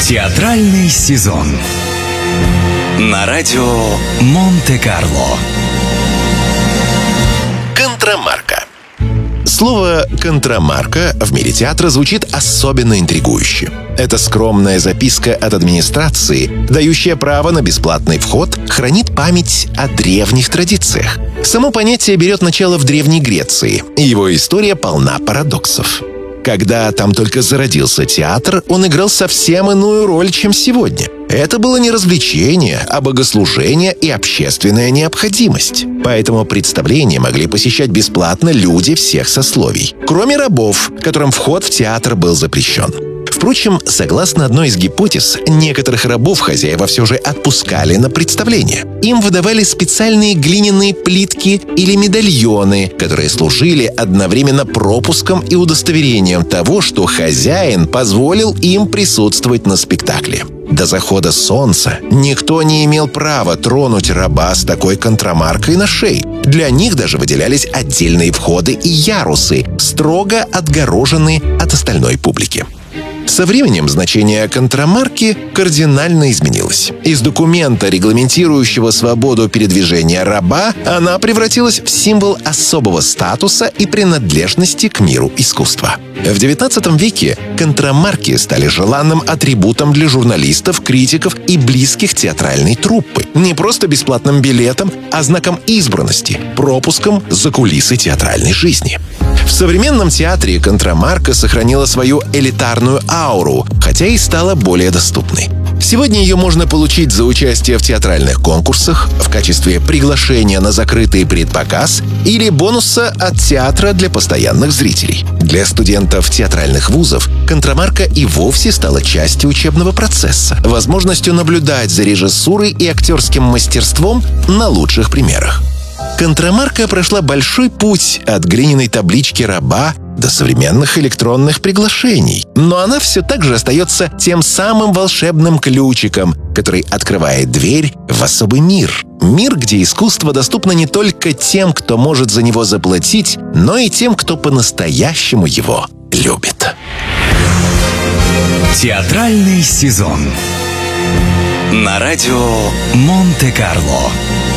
Театральный сезон на радио Монте-Карло. Контрамарка. Слово «контрамарка» в мире театра звучит особенно интригующе. Это скромная записка от администрации, дающая право на бесплатный вход, хранит память о древних традициях. Само понятие берет начало в Древней Греции, и его история полна парадоксов. Когда там только зародился театр, он играл совсем иную роль, чем сегодня. Это было не развлечение, а богослужение и общественная необходимость. Поэтому представления могли посещать бесплатно люди всех сословий, кроме рабов, которым вход в театр был запрещен. Впрочем, согласно одной из гипотез, некоторых рабов хозяева все же отпускали на представление. Им выдавали специальные глиняные плитки или медальоны, которые служили одновременно пропуском и удостоверением того, что хозяин позволил им присутствовать на спектакле. До захода солнца никто не имел права тронуть раба с такой контрамаркой на шее. Для них даже выделялись отдельные входы и ярусы, строго отгороженные от остальной публики. Со временем значение контрамарки кардинально изменилось. Из документа, регламентирующего свободу передвижения раба, она превратилась в символ особого статуса и принадлежности к миру искусства. В XIX веке контрамарки стали желанным атрибутом для журналистов, критиков и близких театральной труппы. Не просто бесплатным билетом, а знаком избранности, пропуском за кулисы театральной жизни. В современном театре контрамарка сохранила свою элитарную ауру, хотя и стала более доступной. Сегодня ее можно получить за участие в театральных конкурсах, в качестве приглашения на закрытый предпоказ или бонуса от театра для постоянных зрителей. Для студентов театральных вузов контрамарка и вовсе стала частью учебного процесса, возможностью наблюдать за режиссурой и актерским мастерством на лучших примерах. Контрамарка прошла большой путь от глиняной таблички раба до современных электронных приглашений. Но она все так же остается тем самым волшебным ключиком, который открывает дверь в особый мир. Мир, где искусство доступно не только тем, кто может за него заплатить, но и тем, кто по-настоящему его любит. Театральный сезон на радио Монте-Карло.